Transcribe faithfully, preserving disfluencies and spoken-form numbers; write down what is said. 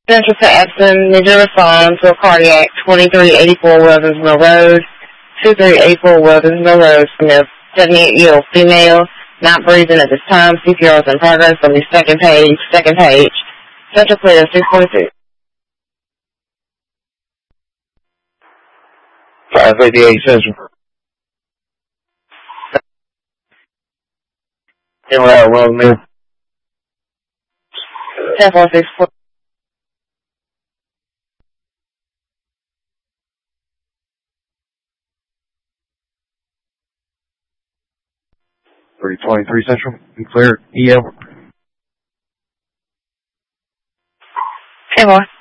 Central to Epsom, need to respond to a cardiac, twenty-three eighty-four Weldons Mill Road, twenty-three eighty-four Weldons Mill Road, from a seventy-eight-year-old female, not breathing at this time. C P R is in progress on the second page, second page. Central clear, six forty-two. five eighty-eight Central. In route, Weldon Mill. ten four six four. three twenty-three Central. Be clear. E L. ten four.